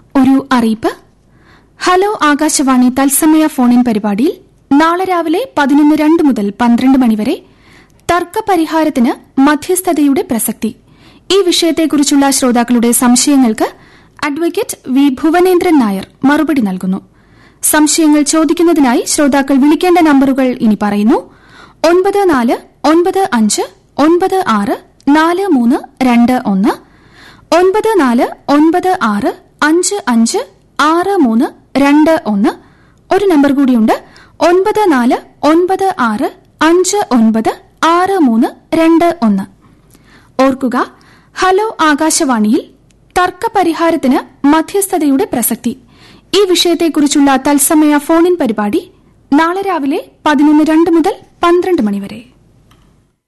ഒരു അറിയിപ്പ്. ഹലോ ആകാശവാണി തത്സമയ ഫോണിൻ പരിപാടിയിൽ നാളെ രാവിലെ 11:02 മുതൽ 12 മണിവരെ തർക്കപരിഹാരത്തിന് മധ്യസ്ഥതയുടെ പ്രസക്തി, ഈ വിഷയത്തെക്കുറിച്ചുള്ള ശ്രോതാക്കളുടെ സംശയങ്ങൾക്ക് അഡ്വക്കേറ്റ് വി ഭുവനേന്ദ്രൻ നായർ മറുപടി നൽകുന്നു. സംശയങ്ങൾ ചോദിക്കുന്നതിനായി ശ്രോതാക്കൾ വിളിക്കേണ്ട നമ്പറുകൾ ഇനി പറയുന്നു. 9496934321, 9496556321. ഒരു നമ്പർ കൂടിയുണ്ട്, 9496596321. ഓർക്കുക, ഹലോ ആകാശവാണിയിൽ തർക്കപരിഹാരത്തിന് മധ്യസ്ഥതയുടെ പ്രസക്തി, ഈ വിഷയത്തെക്കുറിച്ചുള്ള തത്സമയ ഫോണിൻ പരിപാടി നാളെ രാവിലെ 11:02 മുതൽ 12 മണിവരെ.